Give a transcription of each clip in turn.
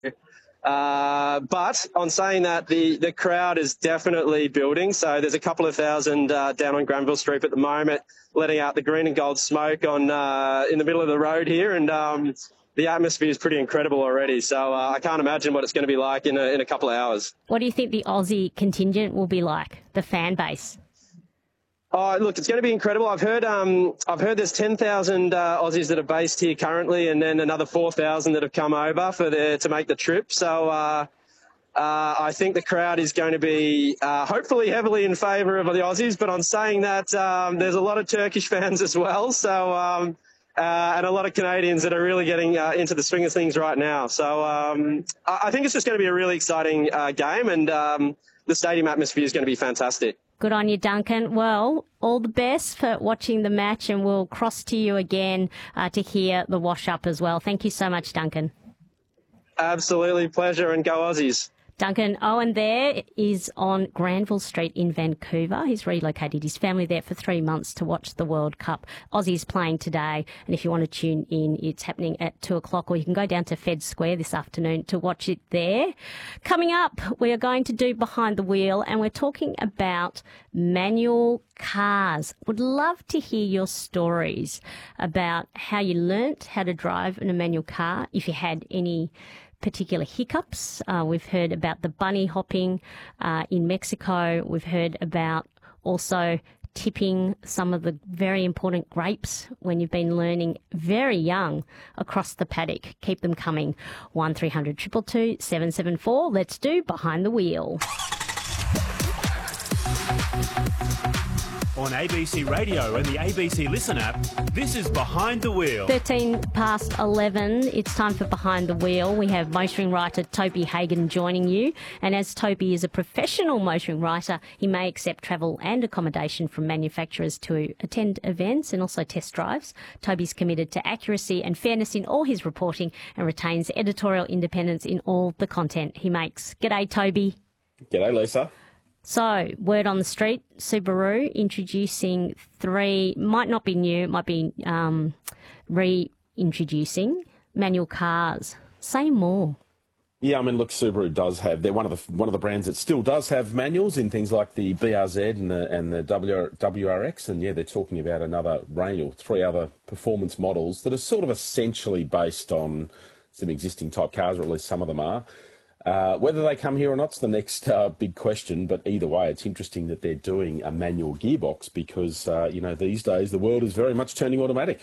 But on saying that, the crowd is definitely building. So there's a couple of thousand down on Granville Street at the moment, letting out the green and gold smoke on in the middle of the road here, and the atmosphere is pretty incredible already. So I can't imagine what it's going to be like in a couple of hours. What do you think the Aussie contingent will be like, the fan base? Oh, look, it's going to be incredible. I've heard there's 10,000 Aussies that are based here currently, and then another 4,000 that have come over to make the trip. So I think the crowd is going to be hopefully heavily in favour of the Aussies. But on saying that, there's a lot of Turkish fans as well. So and a lot of Canadians that are really getting into the swing of things right now. So I think it's just going to be a really exciting game, and the stadium atmosphere is going to be fantastic. Good on you, Duncan. Well, all the best for watching the match, and we'll cross to you again to hear the wash-up as well. Thank you so much, Duncan. Absolutely, pleasure, and go Aussies. Duncan Owen there is on Granville Street in Vancouver. He's relocated his family there for 3 months to watch the World Cup. Aussies playing today, and if you want to tune in, it's happening at 2 o'clock, or you can go down to Fed Square this afternoon to watch it there. Coming up, we are going to do Behind the Wheel, and we're talking about manual cars. Would love to hear your stories about how you learnt how to drive in a manual car, if you had any particular hiccups. We've heard about the bunny hopping in Mexico. We've heard about also tipping some of the very important grapes when you've been learning very young across the paddock. Keep them coming. 1300 222 774. Let's do Behind the Wheel. On ABC Radio and the ABC Listen app, this is Behind the Wheel. 13 past 11, it's time for Behind the Wheel. We have motoring writer Toby Hagan joining you. And as Toby is a professional motoring writer, he may accept travel and accommodation from manufacturers to attend events and also test drives. Toby's committed to accuracy and fairness in all his reporting and retains editorial independence in all the content he makes. G'day, Toby. G'day, Lisa. So, word on the street, Subaru introducing 3, might not be new, might be reintroducing manual cars. Say more. Yeah, I mean, look, Subaru does have, they're one of the brands that still does have manuals in things like the BRZ and the WRX, and yeah, they're talking about another range or 3 other performance models that are sort of essentially based on some existing type cars, or at least some of them are. Whether they come here or not's the next big question, but either way, it's interesting that they're doing a manual gearbox because, these days the world is very much turning automatic.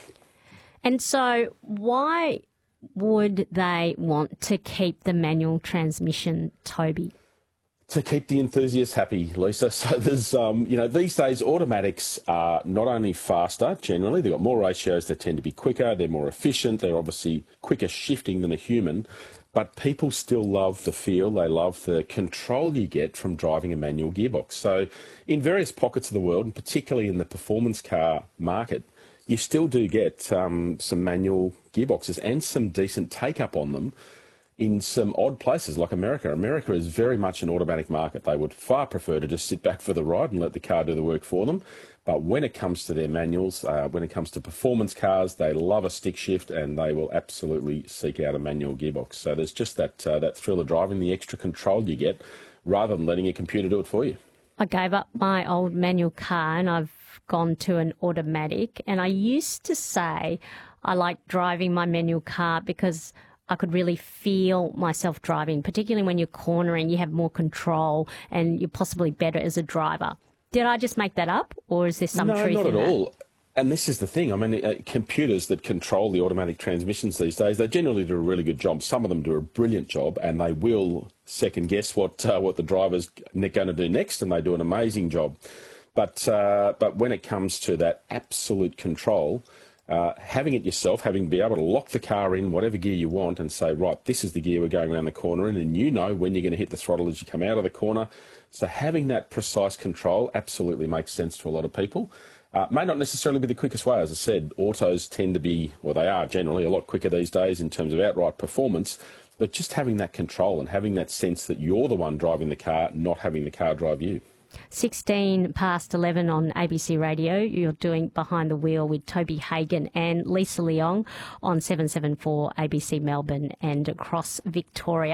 And so why would they want to keep the manual transmission, Toby? To keep the enthusiasts happy, Lisa. So there's, these days automatics are not only faster generally, they've got more ratios, they tend to be quicker, they're more efficient, they're obviously quicker shifting than a human. But people still love the feel, they love the control you get from driving a manual gearbox. So in various pockets of the world, and particularly in the performance car market, you still do get some manual gearboxes and some decent take-up on them in some odd places like America. America is very much an automatic market. They would far prefer to just sit back for the ride and let the car do the work for them. But when it comes to their manuals, when it comes to performance cars, they love a stick shift and they will absolutely seek out a manual gearbox. So there's just that thrill of driving, the extra control you get, rather than letting a computer do it for you. I gave up my old manual car and I've gone to an automatic. And I used to say I like driving my manual car because I could really feel myself driving, particularly when you're cornering, you have more control and you're possibly better as a driver. Did I just make that up, or is there some truth in that? No, not at all. And this is the thing. I mean, computers that control the automatic transmissions these days, they generally do a really good job. Some of them do a brilliant job, and they will second guess what the driver's going to do next, and they do an amazing job. But when it comes to that absolute control, having it yourself, be able to lock the car in whatever gear you want and say, right, this is the gear we're going around the corner in, and you know when you're going to hit the throttle as you come out of the corner. So having that precise control absolutely makes sense to a lot of people. May not necessarily be the quickest way. As I said, autos tend to be, well, they are generally a lot quicker these days in terms of outright performance, but just having that control and having that sense that you're the one driving the car, not having the car drive you. 16 past 11 on ABC Radio. You're doing Behind the Wheel with Toby Hagan and Lisa Leong on 774 ABC Melbourne and across Victoria.